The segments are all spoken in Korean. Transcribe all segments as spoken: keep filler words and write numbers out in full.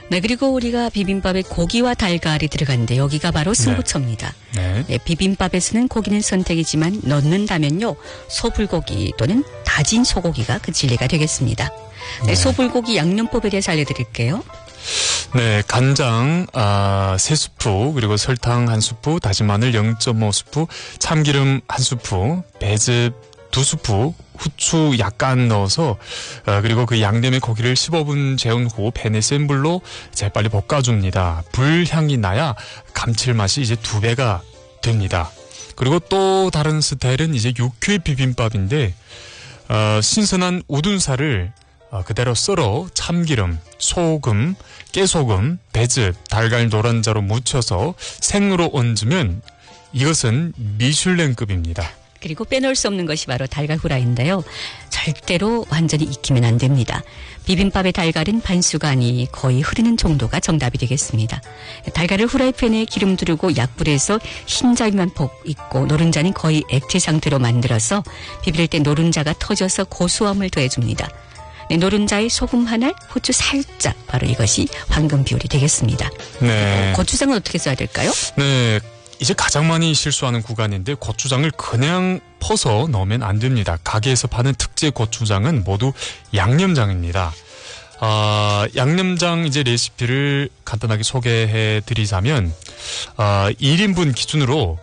네, 그리고 우리가 비빔밥에 고기와 달걀이 들어가는데 여기가 바로 승부처입니다. 네. 네. 네, 비빔밥에서는 고기는 선택이지만 넣는다면요, 소불고기 또는 다진 소고기가 그 진리가 되겠습니다. 네, 네. 소불고기 양념법에 대해서 알려드릴게요. 네, 간장 아, 세 스푼, 그리고 설탕 한 스푼, 다진 마늘 영 점 오 스푼, 참기름 한 스푼, 배즙 두 스푼, 후추 약간 넣어서 어, 그리고 그 양념의 고기를 십오 분 재운 후 팬에 센 불로 재빨리 볶아줍니다. 불향이 나야 감칠맛이 이제 두 배가 됩니다. 그리고 또 다른 스타일은 이제 육회 비빔밥인데 어, 신선한 우둔살을 어, 그대로 썰어 참기름, 소금, 깨소금, 배즙, 달걀 노른자로 묻혀서 생으로 얹으면 이것은 미슐랭급입니다. 그리고 빼놓을 수 없는 것이 바로 달걀 후라이인데요. 절대로 완전히 익히면 안 됩니다. 비빔밥의 달걀은 반수가 아니 거의 흐르는 정도가 정답이 되겠습니다. 달걀을 후라이팬에 기름 두르고 약불에서 흰자위만 볶 익고 노른자는 거의 액체 상태로 만들어서 비빌 때 노른자가 터져서 고소함을 더해줍니다. 네, 노른자에 소금 한 알, 후추 살짝, 바로 이것이 황금 비율이 되겠습니다. 네. 고추장은 어떻게 써야 될까요? 네. 이제 가장 많이 실수하는 구간인데 고추장을 그냥 퍼서 넣으면 안 됩니다. 가게에서 파는 특제 고추장은 모두 양념장입니다. 아, 양념장 이제 레시피를 간단하게 소개해 드리자면, 아, 일 인분 기준으로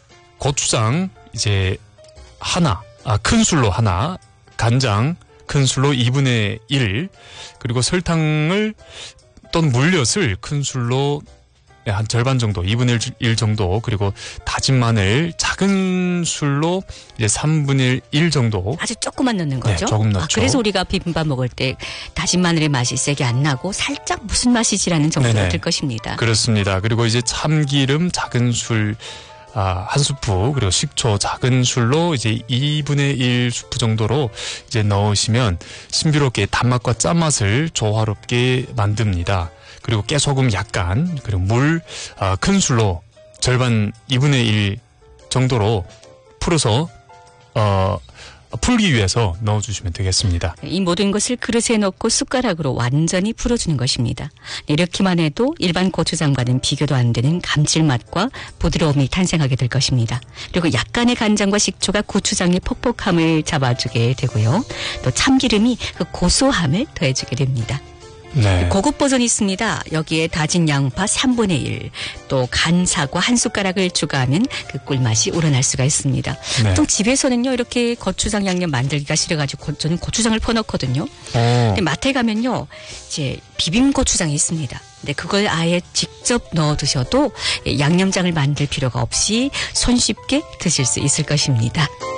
고추장 이제 하나, 아, 큰 술로 하나, 간장 큰 술로 이분의 일, 그리고 설탕을 또는 물엿을 큰 술로 한 절반 정도, 이분의 일 정도, 그리고 다진 마늘 작은 술로 이제 삼분의 일 정도. 아주 조금만 넣는 거죠? 네, 조금 넣죠. 아, 그래서 우리가 비빔밥 먹을 때 다진 마늘의 맛이 세게 안 나고 살짝 무슨 맛이지라는 정도가 네네. 들 것입니다. 그렇습니다. 그리고 이제 참기름 작은 술 아, 한 스푼, 그리고 식초 작은 술로 이제 이분의 일 스푼 정도로 이제 넣으시면 신비롭게 단맛과 짠맛을 조화롭게 만듭니다. 그리고 깨소금 약간, 그리고 물, 아, 큰 술로 절반 이분의 일 정도로 풀어서, 어, 풀기 위해서 넣어주시면 되겠습니다. 이 모든 것을 그릇에 넣고 숟가락으로 완전히 풀어주는 것입니다. 이렇게만 해도 일반 고추장과는 비교도 안 되는 감칠맛과 부드러움이 탄생하게 될 것입니다. 그리고 약간의 간장과 식초가 고추장의 퍽퍽함을 잡아주게 되고요. 또 참기름이 그 고소함을 더해주게 됩니다. 네. 고급 버전이 있습니다. 여기에 다진 양파 삼분의 일, 또 간 사과 한 숟가락을 추가하면 그 꿀맛이 우러날 수가 있습니다. 네. 또 집에서는요, 이렇게 고추장 양념 만들기가 싫어가지고 저는 고추장을 퍼넣거든요. 어. 근데 마트에 가면요, 이제 비빔 고추장이 있습니다. 근데 그걸 아예 직접 넣어 두셔도 양념장을 만들 필요가 없이 손쉽게 드실 수 있을 것입니다.